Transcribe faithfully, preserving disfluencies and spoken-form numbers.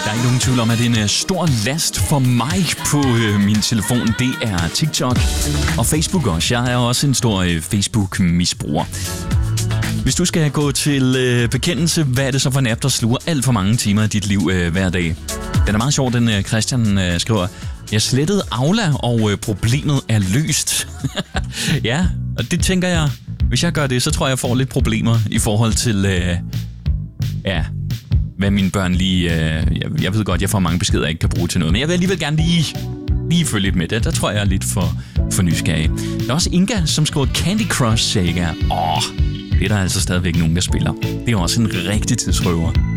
Der er ikke nogen tvivl om, at det er en stor last for mig på øh, min telefon. Det er TikTok og Facebook også. Jeg er også en stor øh, Facebook-misbruger. Hvis du skal gå til øh, bekendelse, hvad er det så for en app, der sluger alt for mange timer af dit liv øh, hver dag? Den er meget sjov, den øh, Christian øh, skriver. Jeg slettede Aula, og øh, problemet er løst. Ja, og det tænker jeg, hvis jeg gør det, så tror jeg, jeg får lidt problemer i forhold til, øh, ja, hvad mine børn lige... Øh, jeg, jeg ved godt, jeg får mange beskeder, jeg ikke kan bruge til noget, men jeg vil alligevel gerne lige, lige følge lidt med det. Der tror jeg er lidt for, for nysgerrig. Der er også Inga, som skriver Candy Crush Saga. Åh, det er der altså stadigvæk nogen, der spiller. Det er også en rigtig tidsrøver.